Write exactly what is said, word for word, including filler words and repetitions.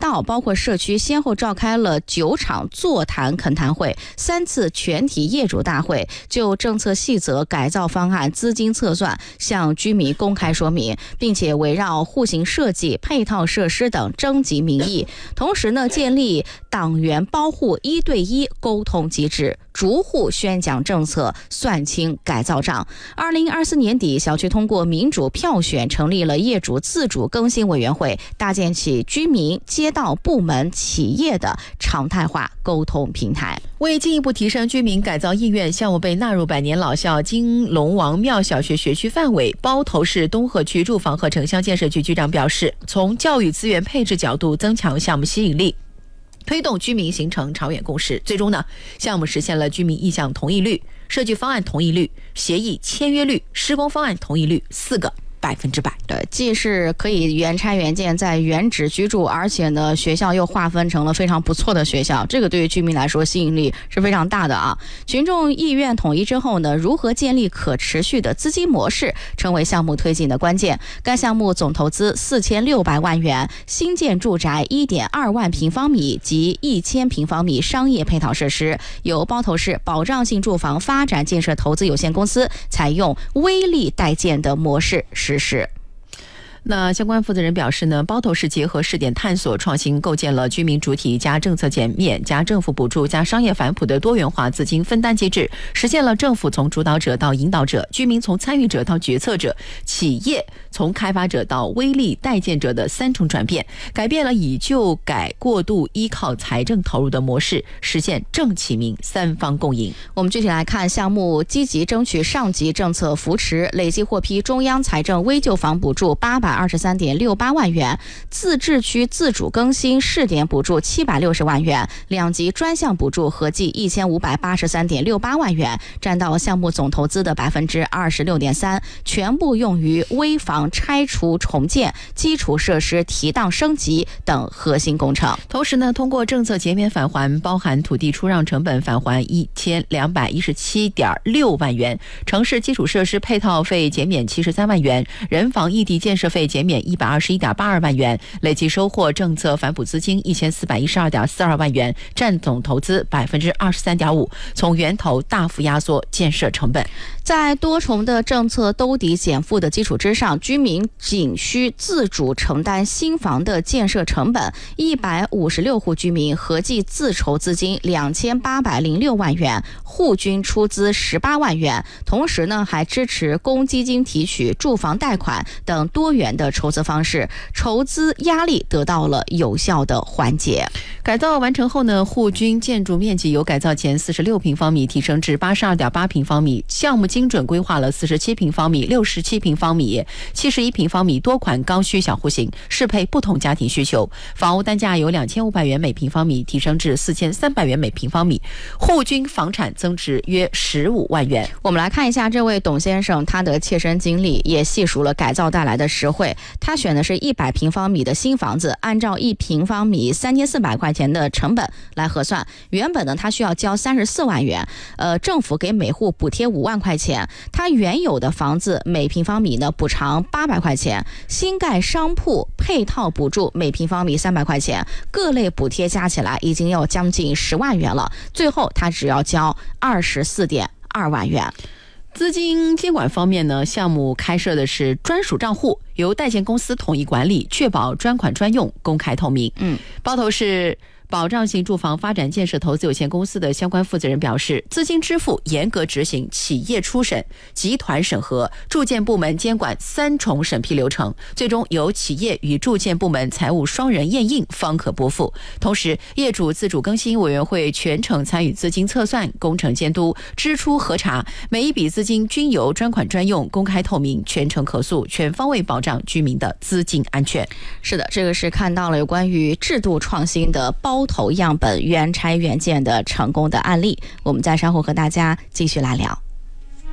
道包括社区先后召开了九场座谈恳谈会，三次全体业主大会，就政策细则、改造方案、资金测算向居民公开说明，并且围绕户型设计、配套设施等征集民意。同时呢，建立党员包户一对一沟通机制，逐户宣讲政策，算清改造账。二零二四年底，小区通过民主票选成立了业主自主更新委员会，搭建起居民、街道、部门、企业的常态化沟通平台。 为进一步提升居民改造意愿，项目被纳入百年老校金龙王庙小学学区范围。包头市东河区住房和城乡建设局局长表示，从教育资源配置角度增强项目吸引力，推动居民形成长远共识。最终呢，项目实现了居民意向同意率、设计方案同意率、协议签约率、施工方案同意率四个百分之百。 对，既是可以原拆原建在原址居住，而且呢学校又划分成了非常不错的学校，这个对于居民来说吸引力是非常大的啊。群众意愿统一之后呢，如何建立可持续的资金模式成为项目推进的关键。该项目总投资四千六百万元，新建住宅一点二万平方米及一千平方米商业配套设施，由包头市保障性住房发展建设投资有限公司采用微利代建的模式实施。 那相关负责人表示呢，包头市结合试点探索创新，构建了居民主体加政策减免加政府补助加商业反哺的多元化资金分担机制，实现了政府从主导者到引导者，居民从参与者到决策者，企业从开发者到微利代建者的三重转变，改变了以旧改过度依靠财政投入的模式，实现政企民三方共赢。 我们具体来看，项目积极争取上级政策扶持，累计获批中央财政危旧房补助八百二十三点六八万元，自治区自主更新试点补助七百六十万元，两级专项补助合计一千五百八十三点六八万元，占到项目总投资的百分之二十六点三，全部用于危房拆除重建、基础设施提档升级等核心工程。 同时呢，通过政策减免返还，包含土地出让成本返还一千两百一十七点六万元，城市基础设施配套费减免七十三万元，人房异地建设费减免一百二十一点八二万元，累计收获政策反哺资金一千四百一十二点四二万元，占总投资百分之二十三点五，从源头大幅压缩建设成本。 在多重的政策兜底减负的基础之上，居民仅需自主承担新房的建设成本，一百五十六户居民合计自筹资金两千八百零六万元，户均出资十八万元。同时呢，还支持公积金提取、住房贷款等多元的筹资方式，筹资压力得到了有效的缓解。 改造完成后呢，户均建筑面积由改造前四十六平方米提升至八十二点八平方米，项目精准规划了四十七平方米、六十七平方米、七十一平方米多款刚需小户型，适配不同家庭需求。房屋单价由两千五百元每平方米提升至四千三百元每平方米，户均房产增值约十五万元。 我们来看一下这位董先生他的切身经历，也细数了改造带来的实惠。他选的是一百平方米的新房子，按照一平方米三千四百块钱的成本来核算，原本呢他需要交三十四万元，呃，政府给每户补贴五万块钱，他原有的房子每平方米呢补偿八百块钱，新盖商铺配套补助每平方米三百块钱，各类补贴加起来已经要将近十万元了，最后他只要交二十四点二万元。 资金监管方面呢，项目开设的是专属账户，由代建公司统一管理，确保专款专用、公开透明。嗯，包头是保障性住房发展建设投资有限公司的相关负责人表示，资金支付严格执行企业初审、集团审核、住建部门监管三重审批流程，最终由企业与住建部门财务双人验印方可拨付。同时，业主自主更新委员会全程参与资金测算、工程监督、支出核查，每一笔资金均由专款专用、公开透明、全程可诉，全方位保障居民的资金安全。 是的，这个是看到了有关于制度创新的包头样本原拆原建的成功的案例，我们再稍后和大家继续来聊。